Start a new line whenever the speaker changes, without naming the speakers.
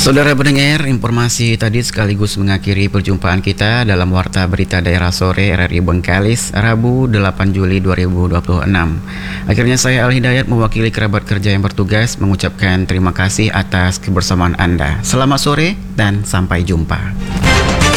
Saudara pendengar, informasi tadi sekaligus mengakhiri perjumpaan kita dalam Warta Berita Daerah Sore RRI Bengkalis, Rabu 8 Juli 2026. Akhirnya saya Al Hidayat mewakili kerabat kerja yang bertugas mengucapkan terima kasih atas kebersamaan Anda. Selamat sore dan sampai jumpa.